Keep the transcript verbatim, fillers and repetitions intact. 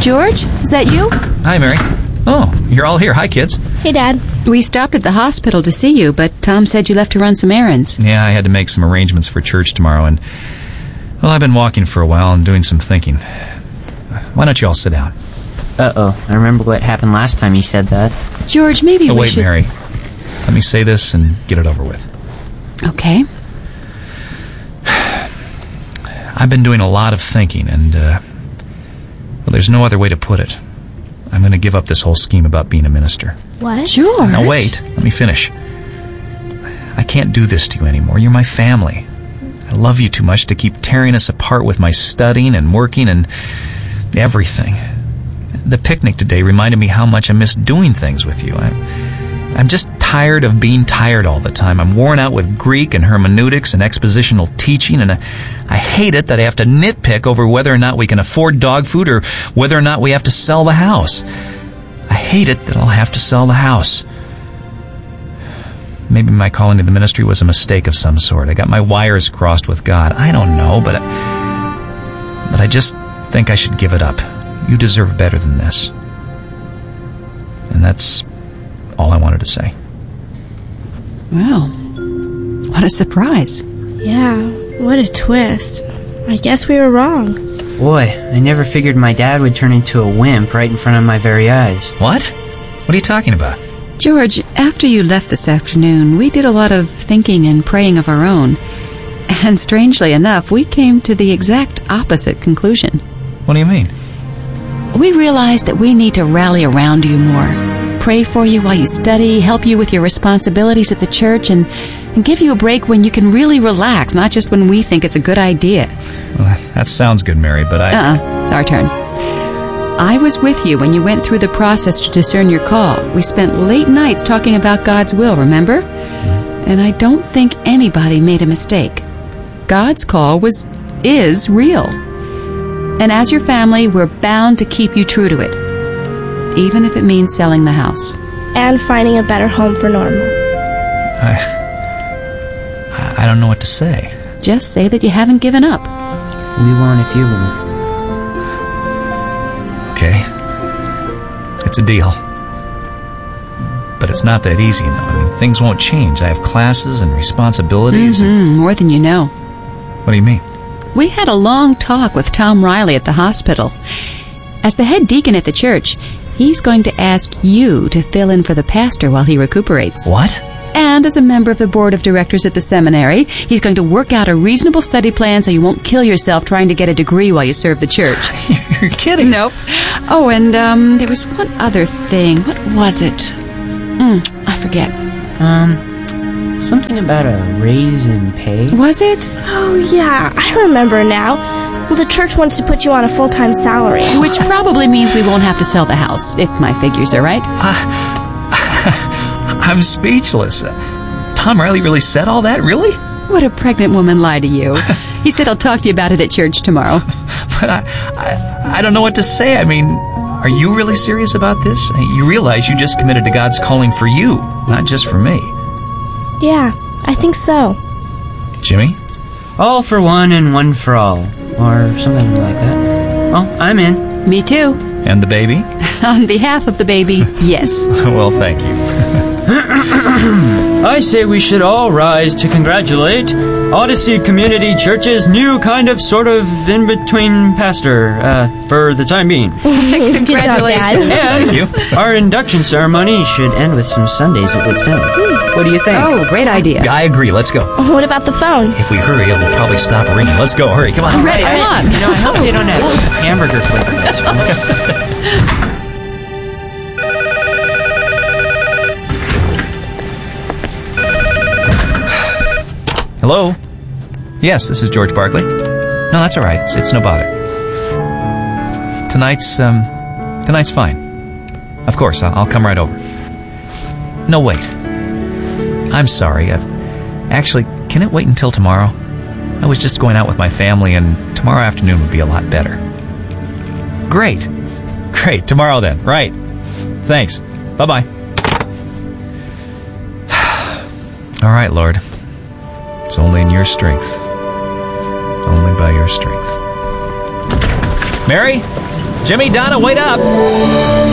George, is that you? Hi, Mary. Oh, you're all here. Hi, kids. Hey, Dad. We stopped at the hospital to see you, but Tom said you left to run some errands. Yeah, I had to make some arrangements for church tomorrow, and, well, I've been walking for a while and doing some thinking. Why don't you all sit down? Uh-oh, I remember what happened last time he said that. George, maybe oh, we wait, should... Mary. Let me say this and get it over with. Okay. I've been doing a lot of thinking, and, uh, well, there's no other way to put it. I'm going to give up this whole scheme about being a minister. What? George. Now, wait. Let me finish. I can't do this to you anymore. You're my family. I love you too much to keep tearing us apart with my studying and working and everything. The picnic today reminded me how much I miss doing things with you. I'm, I'm just tired of being tired all the time. I'm worn out with Greek and hermeneutics and expositional teaching, and I, I hate it that I have to nitpick over whether or not we can afford dog food or whether or not we have to sell the house. I hate it that I'll have to sell the house. Maybe my calling to the ministry was a mistake of some sort. I got my wires crossed with God. I don't know, but I, but I just think I should give it up. You deserve better than this. And that's all I wanted to say. Well, what a surprise. Yeah, what a twist. I guess we were wrong. Boy, I never figured my dad would turn into a wimp right in front of my very eyes. What? What are you talking about? George, after you left this afternoon, we did a lot of thinking and praying of our own. And strangely enough, we came to the exact opposite conclusion. What do you mean? We realized that we need to rally around you more. Pray for you while you study, help you with your responsibilities at the church, and, and give you a break when you can really relax, not just when we think it's a good idea. Well, that sounds good, Mary, but I... Uh-uh. It's our turn. I was with you when you went through the process to discern your call. We spent late nights talking about God's will, remember? Mm-hmm. And I don't think anybody made a mistake. God's call was, is real. And as your family, we're bound to keep you true to it, even if it means selling the house. And finding a better home for Normal. I... I don't know what to say. Just say that you haven't given up. We won't if you won't. Okay. It's a deal. But it's not that easy, though. I mean, things won't change. I have classes and responsibilities. Mm-hmm, and... more than you know. What do you mean? We had a long talk with Tom Riley at the hospital. As the head deacon at the church, he's going to ask you to fill in for the pastor while he recuperates. What? And as a member of the board of directors at the seminary, he's going to work out a reasonable study plan so you won't kill yourself trying to get a degree while you serve the church. You're kidding. Nope. Oh, and um, there was one other thing. What was it? Mm, I forget. Um... Something about a raise in pay? Was it? Oh, yeah, I remember now. Well, the church wants to put you on a full-time salary. Which probably means we won't have to sell the house, if my figures are right. Uh, I'm speechless. Uh, Tom Riley really said all that? Really? Would a pregnant woman lie to you? He said he'll talk to you about it at church tomorrow. But I, I, I don't know what to say. I mean, are you really serious about this? You realize you just committed to God's calling for you, not just for me. Yeah, I think so. Jimmy? All for one and one for all. Or something like that. Well, I'm in. Me too. And the baby? On behalf of the baby, yes. Well, thank you. I say we should all rise to congratulate Odyssey Community Church's new kind of sort of in-between pastor, uh, for the time being. Congratulations. And Thank you. Our induction ceremony should end with some Sundays at Wits End. What do you think? Oh, great idea. I agree. Let's go. What about the phone? If we hurry, it will probably stop ringing. Let's go. Hurry. Come on. Ready, come on. You know, I hope they don't have hamburger flavored ice cream. Hello? Yes, this is George Barkley. No, that's all right. It's, it's no bother. Tonight's, um, tonight's fine. Of course, I'll, I'll come right over. No, wait. I'm sorry. Uh, actually, can it wait until tomorrow? I was just going out with my family, and tomorrow afternoon would be a lot better. Great. Great. Tomorrow then. Right. Thanks. Bye-bye. All right, Lord. It's only in your strength. Only by your strength. Mary? Jimmy, Donna, wait up!